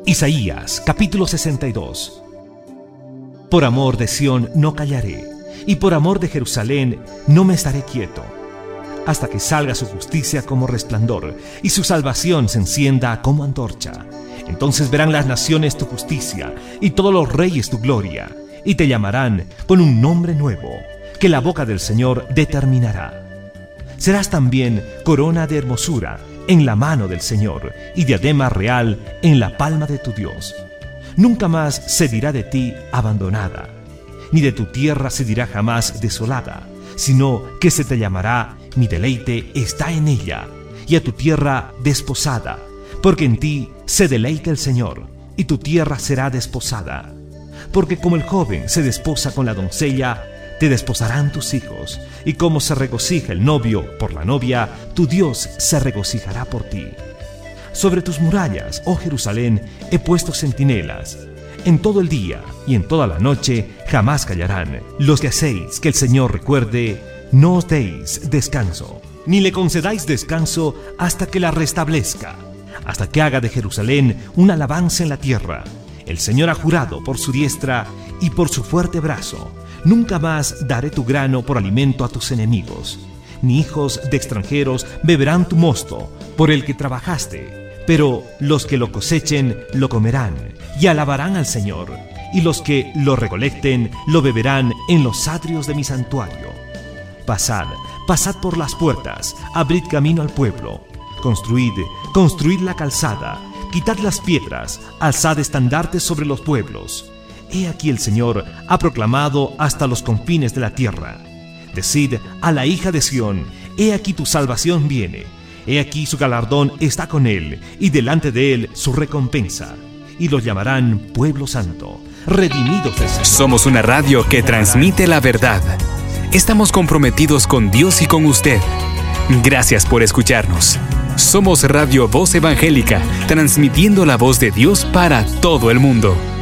Isaías, capítulo 62. Por amor de Sión no callaré, y por amor de Jerusalén no me estaré quieto, hasta que salga su justicia como resplandor, y su salvación se encienda como antorcha. Entonces verán las naciones tu justicia, y todos los reyes tu gloria, y te llamarán con un nombre nuevo, que la boca del Señor determinará. Serás también corona de hermosura en la mano del Señor, y diadema real en la palma de tu Dios. Nunca más se dirá de ti abandonada, ni de tu tierra se dirá jamás desolada, sino que se te llamará mi deleite está en ella, y a tu tierra desposada, porque en ti se deleita el Señor, y tu tierra será desposada. Porque como el joven se desposa con la doncella, te desposarán tus hijos, y como se regocija el novio por la novia, tu Dios se regocijará por ti. Sobre tus murallas, oh Jerusalén, he puesto centinelas. En todo el día y en toda la noche jamás callarán. Los que hacéis que el Señor recuerde, no os deis descanso, ni le concedáis descanso hasta que la restablezca, hasta que haga de Jerusalén una alabanza en la tierra. El Señor ha jurado por su diestra y por su fuerte brazo: nunca más daré tu grano por alimento a tus enemigos, ni hijos de extranjeros beberán tu mosto por el que trabajaste. Pero los que lo cosechen lo comerán y alabarán al Señor, y los que lo recolecten lo beberán en los atrios de mi santuario. Pasad, pasad por las puertas, abrid camino al pueblo. Construid la calzada, quitad las piedras, alzad estandartes sobre los pueblos. He aquí el Señor ha proclamado hasta los confines de la tierra. Decid a la hija de Sión: he aquí tu salvación viene. He aquí su galardón está con él, y delante de él su recompensa. Y los llamarán pueblo santo, redimidos del Señor. Somos una radio que transmite la verdad. Estamos comprometidos con Dios y con usted. Gracias por escucharnos. Somos Radio Voz Evangélica, transmitiendo la voz de Dios para todo el mundo.